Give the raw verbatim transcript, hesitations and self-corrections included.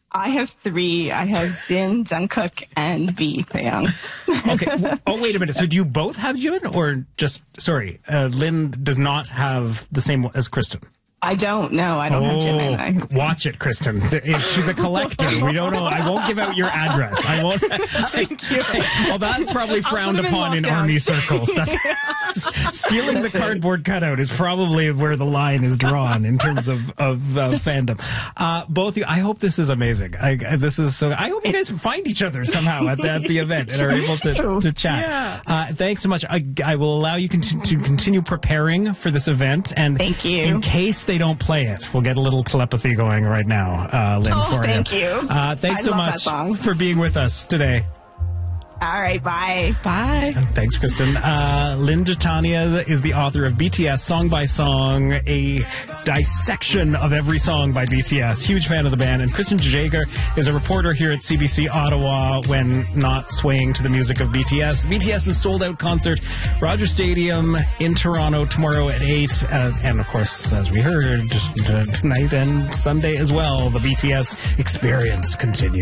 I have three. I have Bin, Jungkook, and B, Taeyang. Okay. Oh, wait a minute. So do you both have Jimin, or just, sorry, uh, Lynn does not have the same one as Kristen? I don't know. I don't oh, have Jimin. I... Watch it, Kristen. She's a collector. We don't know. I won't give out your address. I won't. Thank you. Well, that's probably frowned upon in army circles. That's, stealing That's the cardboard right. cutout is probably where the line is drawn in terms of, of uh, fandom. Uh, both of you, I hope this is amazing. I, this is so. I hope you guys find each other somehow at the, at the event and are able to, to chat. Yeah. Uh, thanks so much. I, I will allow you cont- to continue preparing for this event. And Thank you. In case they don't play it, we'll get a little telepathy going right now, uh, Lynn, oh, for thank you. you. Uh, thanks I so love much that song. for being with us today. All right, bye. Bye. Thanks, Kristen. Uh, Linda Tanya is the author of B T S Song by Song, a dissection of every song by B T S. Huge fan of the band. And Kristen Jager is a reporter here at C B C Ottawa when not swaying to the music of B T S. BTS's sold-out concert, Rogers Stadium in Toronto tomorrow at eight. Uh, and, of course, as we heard, just, uh, tonight and Sunday as well, the B T S experience continues.